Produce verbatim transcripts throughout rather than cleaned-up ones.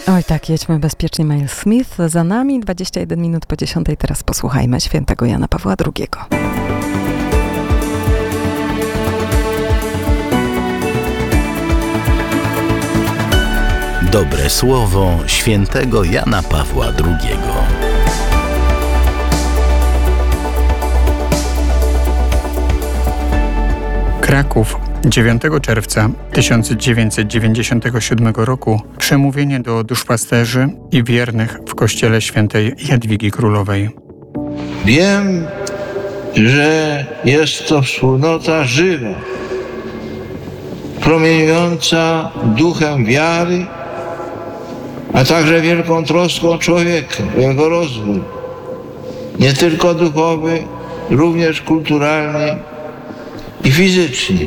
Oj tak, jedźmy bezpiecznie. Miles Smith za nami, dwadzieścia jeden minut po dziesiątej. Teraz posłuchajmy świętego Jana Pawła drugiego. Dobre słowo świętego Jana Pawła drugiego. Kraków, dziewiątego czerwca tysiąc dziewięćset dziewięćdziesiątego siódmego roku. Przemówienie do duszpasterzy i wiernych w kościele świętej Jadwigi Królowej. Wiem, że jest to wspólnota żywa, promieniująca duchem wiary, a także wielką troską człowieka, jego rozwój, nie tylko duchowy, również kulturalny i fizycznie.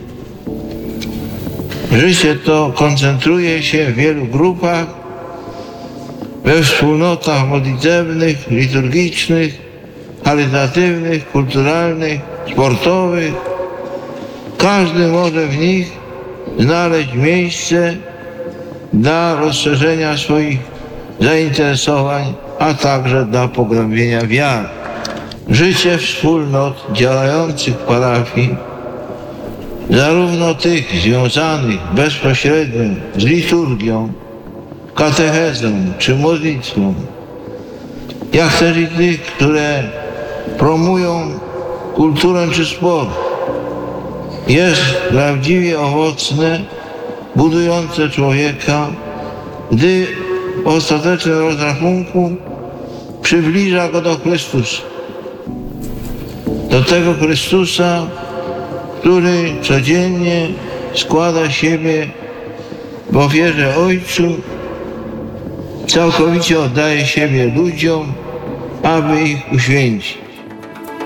Życie to koncentruje się w wielu grupach, we wspólnotach modlitewnych, liturgicznych, charytatywnych, kulturalnych, sportowych. Każdy może w nich znaleźć miejsce dla rozszerzenia swoich zainteresowań, a także dla pogłębienia wiary. Życie wspólnot działających w parafii, zarówno tych związanych bezpośrednio z liturgią, katechezą czy modlitwą, jak też i tych, które promują kulturę czy sport, jest prawdziwie owocne, budujące człowieka, gdy w ostatecznym rozrachunku przybliża go do Chrystusa. Do tego Chrystusa, który codziennie składa siebie w ofierze Ojcu, całkowicie oddaje siebie ludziom, aby ich uświęcić.